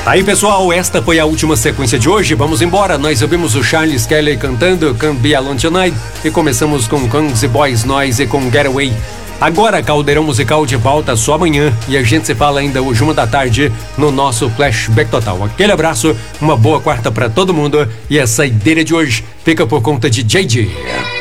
Aí, pessoal, esta foi a última sequência de hoje. Vamos embora. Nós ouvimos o Charles Kelly cantando Can't Be Alone Tonight e começamos com Guns N' Boys Noise com Getaway. Agora, Caldeirão Musical de volta só amanhã e a gente se fala ainda hoje 1h no nosso Flashback Total. Aquele abraço, uma boa quarta pra todo mundo e a saideira de hoje fica por conta de JJ.